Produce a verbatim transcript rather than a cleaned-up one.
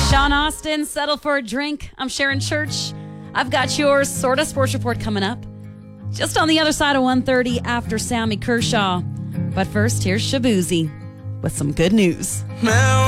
Sean Austin, Settle for a Drink. I'm Sharon Church. I've got your Sorta Sports Report coming up just on the other side of one thirty after Sammy Kershaw. But first, here's Shabuzi with some good news.